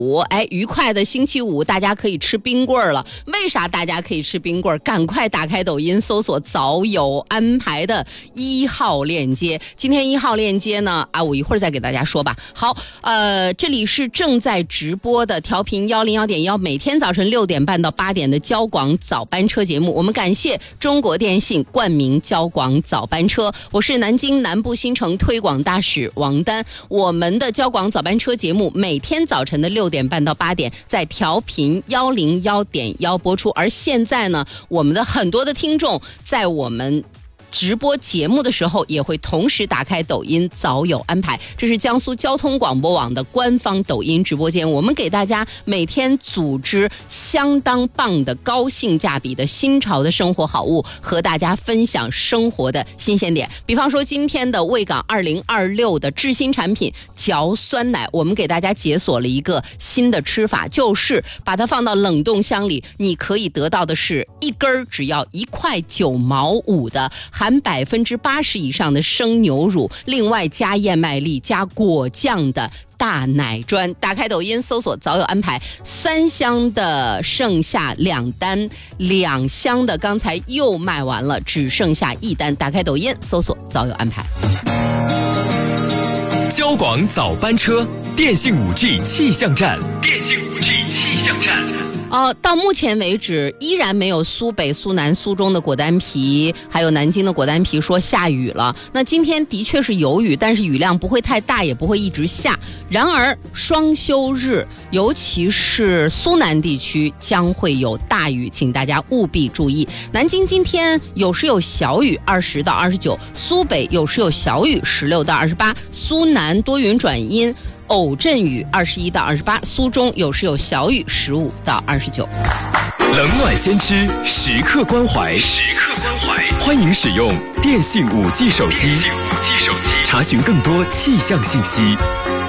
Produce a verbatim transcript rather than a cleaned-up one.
哎，愉快的星期五，大家可以吃冰棍了。为啥大家可以吃冰棍？赶快打开抖音，搜索早有安排的一号链接。今天一号链接呢，啊，我一会儿再给大家说吧。好，呃，这里是正在直播的调频幺零幺点幺，每天早晨六点半到八点的交广早班车节目。我们感谢中国电信冠名交广早班车，我是南京南部新城推广大使王丹。我们的交广早班车节目每天早晨的六点半到八点在调频幺零幺点幺播出，而现在呢，我们的很多的听众在我们直播节目的时候也会同时打开抖音早有安排，这是江苏交通广播网的官方抖音直播间，我们给大家每天组织相当棒的高性价比的新潮的生活好物，和大家分享生活的新鲜点。比方说今天的卫港二零二六的制新产品嚼酸奶，我们给大家解锁了一个新的吃法，就是把它放到冷冻箱里，你可以得到的是一根只要一块九毛五的含百分之八十以上的生牛乳，另外加燕麦粒加果酱的大奶砖。打开抖音搜索早有安排，三箱的剩下两单，两箱的刚才又卖完了，只剩下一单。打开抖音搜索早有安排。 交广早班车，电信 五 G 气象站，电信 五 G 气象站。 呃，到目前为止依然没有苏北、苏南、苏中的果丹皮还有南京的果丹皮说下雨了。那今天的确是有雨，但是雨量不会太大，也不会一直下。然而双休日尤其是苏南地区将会有大雨，请大家务必注意。南京今天有时有小雨二十到二十九，苏北有时有小雨十六到二十八，苏南多云转阴偶阵雨二十一到二十八，苏中有时有小雨十五到二十九。 冷暖先知，时刻关怀，时刻关怀。欢迎使用电信 五 G 手机，电信 五 G 手机，查询更多气象信息。